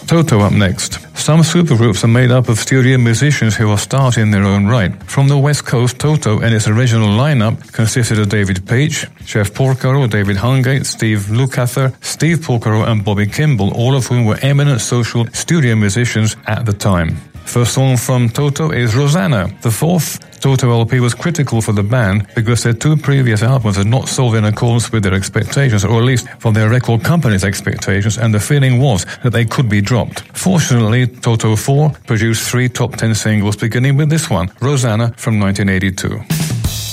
Toto up next. Some supergroups are made up of studio musicians who are stars in their own right. From the West Coast, Toto and its original lineup consisted of David Paich, Jeff Porcaro, David Hungate, Steve Lukather, Steve Porcaro and Bobby Kimball, all of whom were eminent social studio musicians at the time. First song from Toto is Rosanna. The fourth Toto LP was critical for the band because their two previous albums had not sold in accordance with their expectations, or at least from their record company's expectations, and the feeling was that they could be dropped. Fortunately, Toto 4 produced 3 top 10 singles, beginning with this one, Rosanna from 1982.